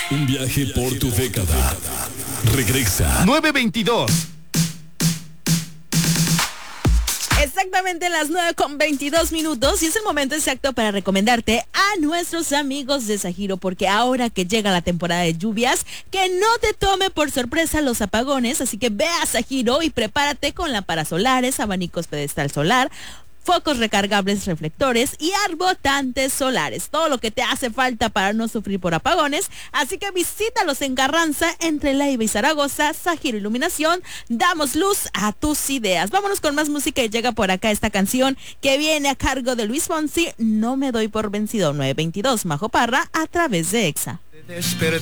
Un viaje por tu década. Regresa. 9:22. Exactamente las 9:22 y es el momento exacto para recomendarte a nuestros amigos de Zahiro, porque ahora que llega la temporada de lluvias, que no te tome por sorpresa los apagones, así que ve a Zahiro y prepárate con lámparas solares, abanicos pedestal solar, focos recargables reflectores y arbotantes solares, todo lo que te hace falta para no sufrir por apagones. Así que visítalos en Carranza, entre Leiva y Zaragoza. Zahiro Iluminación, damos luz a tus ideas. Vámonos con más música y llega por acá esta canción que viene a cargo de Luis Fonsi, No me doy por vencido. 9:22, Majo Parra, a través de Exa.